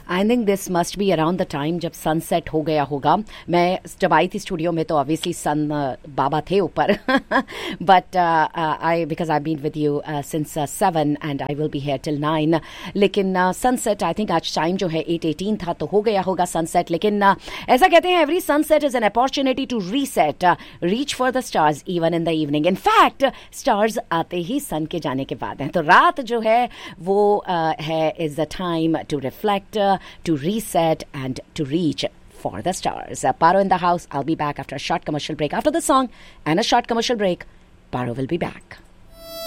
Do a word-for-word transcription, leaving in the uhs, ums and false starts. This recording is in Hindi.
I think this must be around the time जब सनसेट हो गया होगा. मैं जब आई थी स्टूडियो में तो ऑब्वियसली सन बाबा थे ऊपर, but I because I been with you since seven and I will be here till nine. लेकिन सनसेट आई थिंक आज टाइम जो है एट एटीन था तो हो गया होगा सनसेट. लेकिन uh, ऐसा कहते हैं every sunset is an opportunity to reset, reach for the stars even in the evening. In fact stars आते ही सन के जाने के बाद हैं. तो रात जो है वो uh, है is the time to reflect, to reset and to reach for the stars. Uh, Paro in the house. I'll be back after a short commercial break. After the song and a short commercial break, Paro will be back.